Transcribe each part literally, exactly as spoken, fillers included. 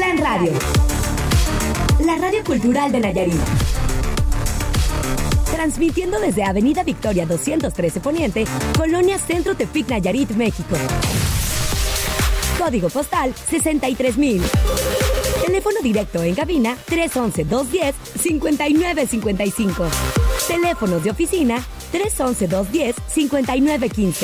Aztlán Radio, la radio cultural de Nayarit. Transmitiendo desde Avenida Victoria doscientos trece Poniente, Colonia Centro Tepic, Nayarit, México. Código postal sesenta y tres mil. Teléfono directo en cabina tres once, dos diez, cincuenta y nueve cincuenta y cinco. Teléfonos de oficina tres once, dos diez, cincuenta y nueve quince.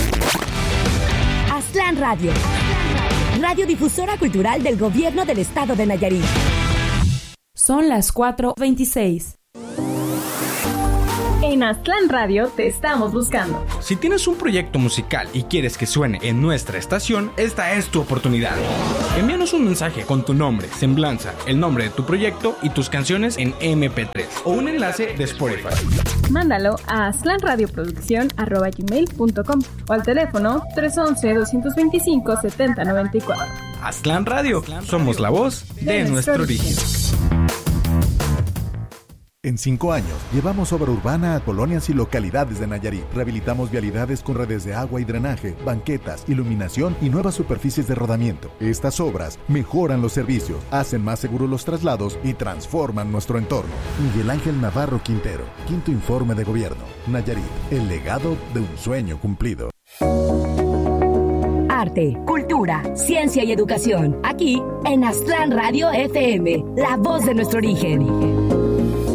Aztlán Radio, radiodifusora cultural del Gobierno del Estado de Nayarit. Son las cuatro veintiséis. En Aztlán Radio te estamos buscando. Si tienes un proyecto musical y quieres que suene en nuestra estación, esta es tu oportunidad. Envíanos un mensaje con tu nombre, semblanza, el nombre de tu proyecto y tus canciones en eme pe tres o un enlace de Spotify. Mándalo a aztlanradioproducción arroba gmail punto com o al teléfono tres once, doscientos veinticinco, setenta noventa y cuatro. Aztlán Radio, somos la voz de, de nuestro origen. En cinco años, llevamos obra urbana a colonias y localidades de Nayarit. Rehabilitamos vialidades con redes de agua y drenaje, banquetas, iluminación y nuevas superficies de rodamiento. Estas obras mejoran los servicios, hacen más seguros los traslados y transforman nuestro entorno. Miguel Ángel Navarro Quintero, quinto informe de gobierno. Nayarit, el legado de un sueño cumplido. Arte, cultura, ciencia y educación. Aquí en Aztlán Radio efe eme, la voz de nuestro origen.